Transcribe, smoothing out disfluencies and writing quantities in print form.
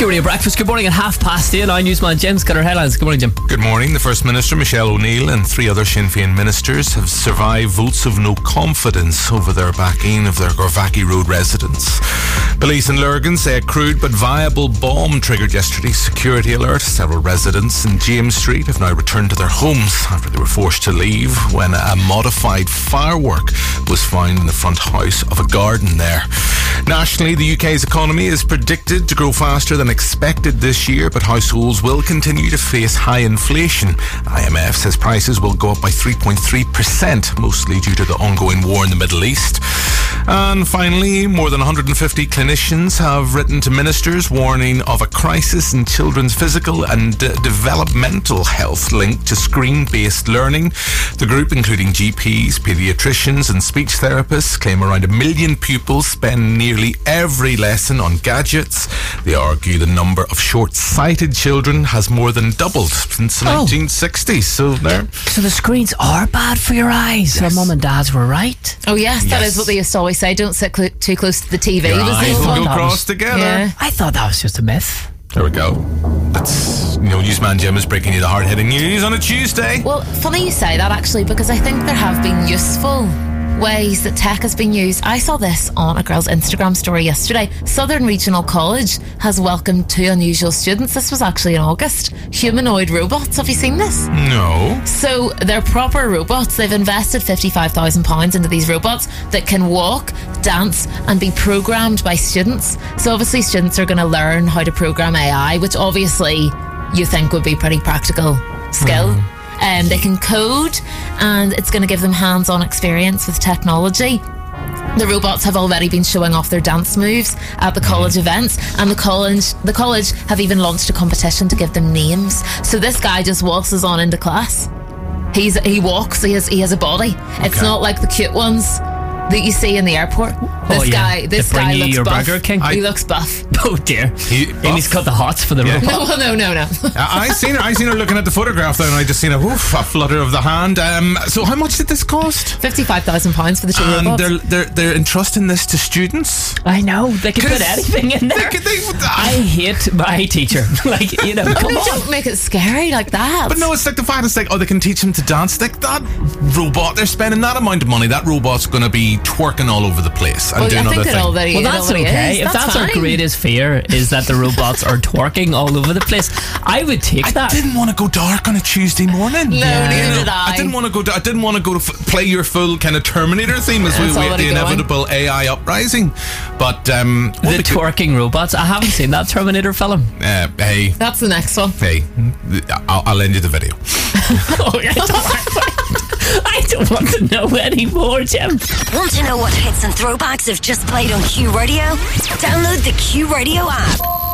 Q Radio Breakfast. Good morning at 8:30. Now Newsman Jim's got our headlines. Good morning, Jim. Good morning. The First Minister, Michelle O'Neill, and 3 other Sinn Féin ministers have survived votes of no confidence over their backing of their Gorvaki Road residents. Police in Lurgan say a crude but viable bomb triggered yesterday's security alert. Several residents in James Street have now returned to their homes after they were forced to leave when a modified firework was found in the front house of a garden there. Nationally, the UK's economy is predicted to grow faster than expected this year, but households will continue to face high inflation. IMF says prices will go up by 3.3%, mostly due to the ongoing war in the Middle East. And finally, more than 150 clinicians have written to ministers warning of a crisis in children's physical and developmental health linked to screen-based learning. The group, including GPs, paediatricians and speech therapists, claim around 1 million pupils spend nearly every lesson on gadgets. They argue the number of short-sighted children has more than doubled since the 1960s. So the screens are bad for your eyes. Yes. Our mum and dads were right. Oh yes, that is what they used to always say. Don't sit too close to the TV. Your eyes will go cross together. Yeah. I thought that was just a myth. There we go. That's, Newsman Jim is breaking you the hard-hitting news on a Tuesday. Well, funny you say that, actually, because I think there have been useful ways that tech has been used. I saw this on a girl's Instagram story yesterday. Southern Regional College has welcomed 2 unusual students. This was actually in August. Humanoid robots. Have you seen this? No. So they're proper robots. They've invested £55,000 into these robots that can walk, dance and be programmed by students. So obviously students are going to learn how to program AI, which obviously you think would be pretty practical skill. They can code, and it's going to give them hands-on experience with technology. The robots have already been showing off their dance moves at the college events, and the college have even launched a competition to give them names. So this guy just waltzes on into class. He walks. He has a body. It's not like the cute ones that you see in the airport. This guy looks buff. Burger King. He looks buff. Oh dear. He's got the hots for the robot. No. I seen her looking at the photograph there, and I just seen a flutter of the hand. So how much did this cost? £55,000 for the 2 robots. And they're entrusting this to students. I know, they can put anything in there. I hate my teacher. Come on. Don't make it scary like that. But no, it's like the fact it's like, they can teach them to dance. Like that robot, they're spending that amount of money. That robot's going to be twerking all over the place and doing other things. Well, that's okay. If that's our greatest fear, is that the robots are twerking all over the place, I would take that. I didn't want to go dark on a Tuesday morning. No, neither did I. I didn't want to go to play your full kind of Terminator theme as we wait the inevitable AI uprising. But the twerking robots. I haven't seen that Terminator film. Hey, that's the next one. Hey, I'll lend you the video. I don't want to know anymore, Jim. Want to know what hits and throwbacks have just played on Q Radio? Download the Q Radio app.